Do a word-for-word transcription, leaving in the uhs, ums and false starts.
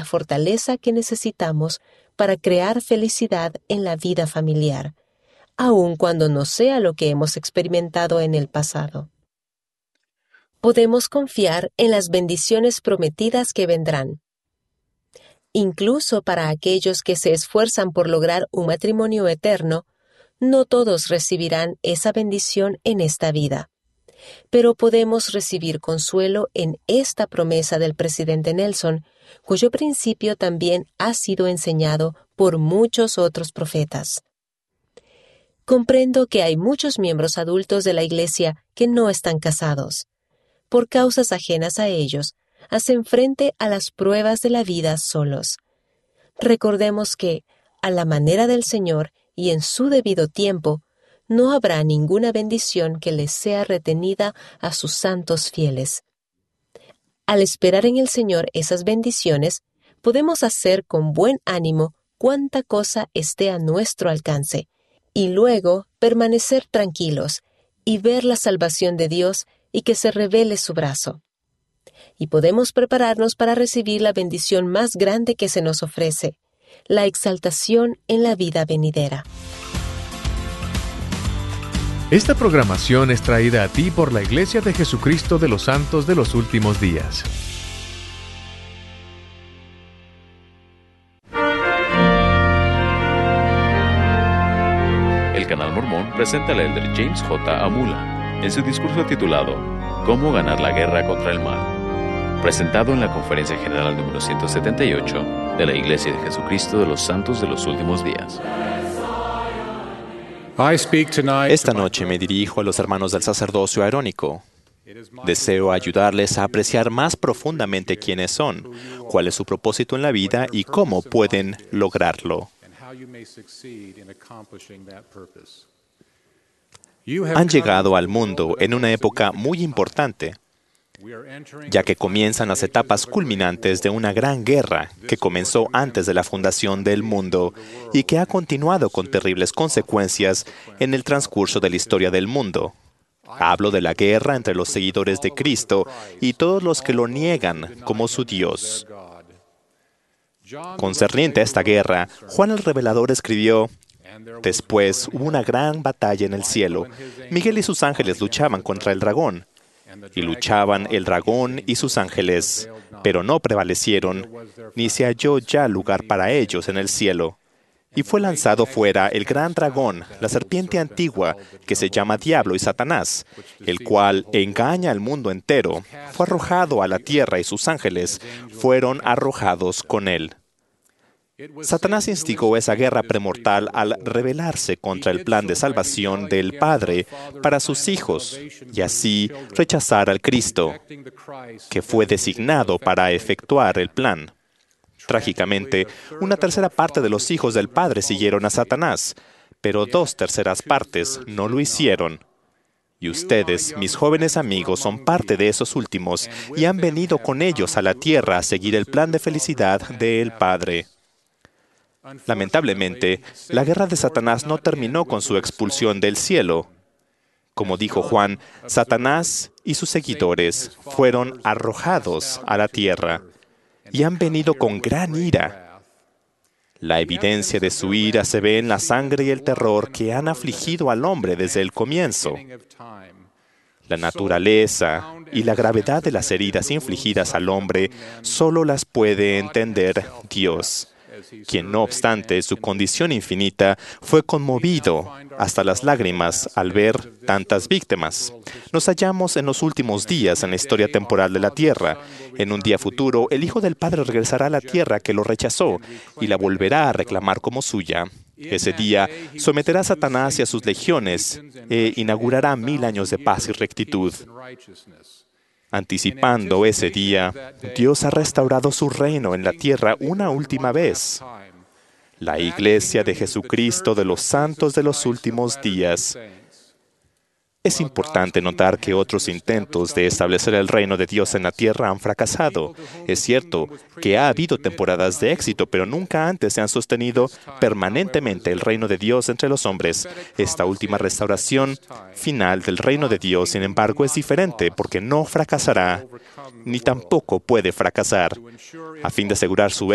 la fortaleza que necesitamos para crear felicidad en la vida familiar, aun cuando no sea lo que hemos experimentado en el pasado. Podemos confiar en las bendiciones prometidas que vendrán. Incluso para aquellos que se esfuerzan por lograr un matrimonio eterno, no todos recibirán esa bendición en esta vida. Pero podemos recibir consuelo en esta promesa del presidente Nelson, cuyo principio también ha sido enseñado por muchos otros profetas. Comprendo que hay muchos miembros adultos de la Iglesia que no están casados. Por causas ajenas a ellos, hacen frente a las pruebas de la vida solos. Recordemos que, a la manera del Señor y en su debido tiempo, no habrá ninguna bendición que les sea retenida a sus santos fieles. Al esperar en el Señor esas bendiciones, podemos hacer con buen ánimo cuanta cosa esté a nuestro alcance, y luego permanecer tranquilos y ver la salvación de Dios y que se revele su brazo. Y podemos prepararnos para recibir la bendición más grande que se nos ofrece, la exaltación en la vida venidera. Esta programación es traída a ti por la Iglesia de Jesucristo de los Santos de los Últimos Días. El Canal Mormón presenta al elder James J. Amula en su discurso titulado ¿Cómo ganar la guerra contra el mal?, presentado en la Conferencia General número ciento setenta y ocho de la Iglesia de Jesucristo de los Santos de los Últimos Días. Esta noche me dirijo a los hermanos del sacerdocio aerónico. Deseo ayudarles a apreciar más profundamente quiénes son, cuál es su propósito en la vida y cómo pueden lograrlo. Han llegado al mundo en una época muy importante, ya que comienzan las etapas culminantes de una gran guerra que comenzó antes de la fundación del mundo y que ha continuado con terribles consecuencias en el transcurso de la historia del mundo. Hablo de la guerra entre los seguidores de Cristo y todos los que lo niegan como su Dios. Concerniente a esta guerra, Juan el Revelador escribió: Después hubo una gran batalla en el cielo. Miguel y sus ángeles luchaban contra el dragón. Y luchaban el dragón y sus ángeles, pero no prevalecieron, ni se halló ya lugar para ellos en el cielo. Y fue lanzado fuera el gran dragón, la serpiente antigua, que se llama Diablo y Satanás, el cual engaña al mundo entero. Fue arrojado a la tierra y sus ángeles fueron arrojados con él. Satanás instigó esa guerra premortal al rebelarse contra el plan de salvación del Padre para sus hijos y así rechazar al Cristo, que fue designado para efectuar el plan. Trágicamente, una tercera parte de los hijos del Padre siguieron a Satanás, pero dos terceras partes no lo hicieron. Y ustedes, mis jóvenes amigos, son parte de esos últimos y han venido con ellos a la tierra a seguir el plan de felicidad del Padre. Lamentablemente, la guerra de Satanás no terminó con su expulsión del cielo. Como dijo Juan, Satanás y sus seguidores fueron arrojados a la tierra y han venido con gran ira. La evidencia de su ira se ve en la sangre y el terror que han afligido al hombre desde el comienzo. La naturaleza y la gravedad de las heridas infligidas al hombre solo las puede entender Dios, quien no obstante su condición infinita fue conmovido hasta las lágrimas al ver tantas víctimas. Nos hallamos en los últimos días en la historia temporal de la tierra. En un día futuro, el Hijo del Padre regresará a la tierra que lo rechazó y la volverá a reclamar como suya. Ese día someterá a Satanás y a sus legiones e inaugurará mil años de paz y rectitud. Anticipando ese día, Dios ha restaurado su reino en la tierra una última vez. La Iglesia de Jesucristo de los Santos de los Últimos Días. Es importante notar que otros intentos de establecer el reino de Dios en la tierra han fracasado. Es cierto que ha habido temporadas de éxito, pero nunca antes se han sostenido permanentemente el reino de Dios entre los hombres. Esta última restauración final del reino de Dios, sin embargo, es diferente porque no fracasará, ni tampoco puede fracasar. A fin de asegurar su